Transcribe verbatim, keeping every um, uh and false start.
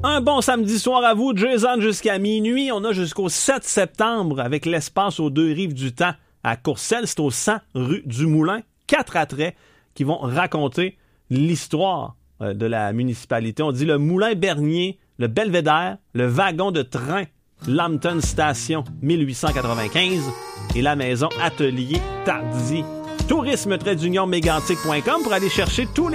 Un bon samedi soir à vous, Jason, jusqu'à minuit. On a jusqu'au sept septembre avec l'espace aux deux rives du temps à Courcelles. C'est au cent rue du Moulin. Quatre attraits qui vont raconter l'histoire de la municipalité. On dit le Moulin Bernier, le Belvédère, le wagon de train Lambton Station mille huit cent quatre-vingt-quinze et la maison Atelier Tardy. tourisme trait d'union mégantic point com pour aller chercher tous les